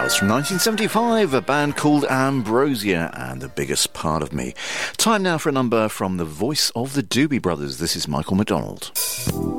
Stars from 1975, a band called Ambrosia and The Biggest Part of Me. Time now for a number from the voice of the Doobie Brothers. This is Michael McDonald.